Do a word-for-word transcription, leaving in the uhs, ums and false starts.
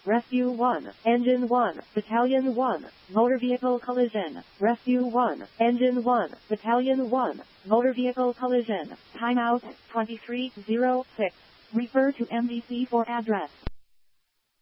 Rescue one, Engine one, Battalion one, Motor Vehicle Collision. Rescue one, Engine one, Battalion one, Motor Vehicle Collision. Timeout, twenty-three oh six. Refer to M D C for address.